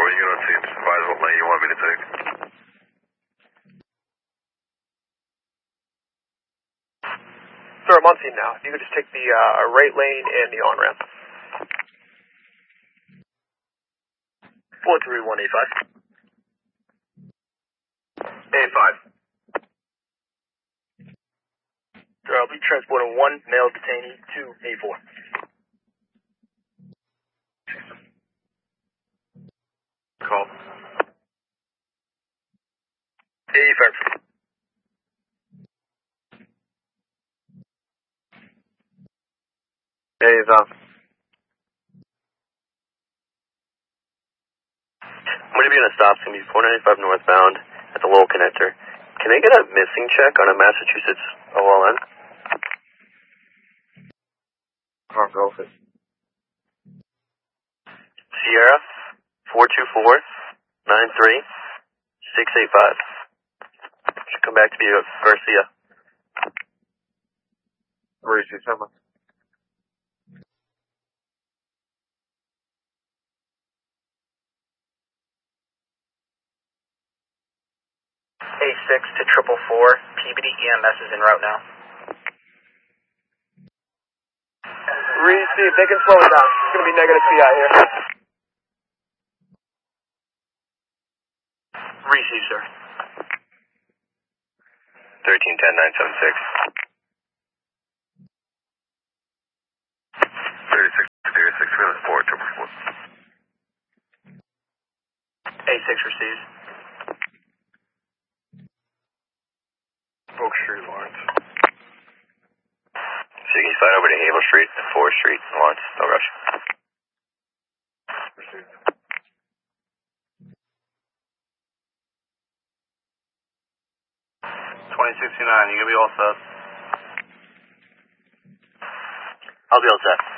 are you going to take? Advise what lane you want me to take. Sir, I'm on scene now. You can just take the right lane and the on-ramp. 43185. A5. Sir, I'll be transporting one male detainee to A4. Call. A5. A5. I'm going to be in a stop. It's going to be 495 northbound at the Lowell connector. Can they get a missing check on a Massachusetts OLN? I'll go with it. Sierra 424-93-685. Should come back to me at Garcia. Where is he, someone? A6 to 444. PBD EMS is en route now. Receive. They can slow it down. It's going to be negative PI here. Receive, sir. 1310-976. 36, 444. A6 receives. Oak Street, Lawrence. So you can slide over to Havel Street and 4th Street, Lawrence. No rush. Received. 2069, you gonna be all set? I'll be all set.